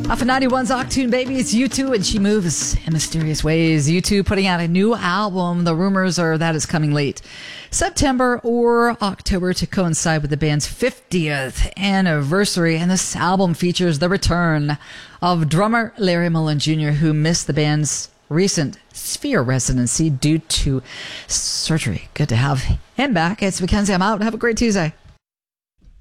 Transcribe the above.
Off of 91's Octoon Baby, it's U2 and She Moves in Mysterious Ways. U2 putting out a new album. The rumors are that it's coming late September or October to coincide with the band's 50th anniversary. And this album features the return of drummer Larry Mullen Jr., who missed the band's recent Sphere residency due to surgery. Good to have him back. It's Mackenzie. I'm out. Have a great Tuesday.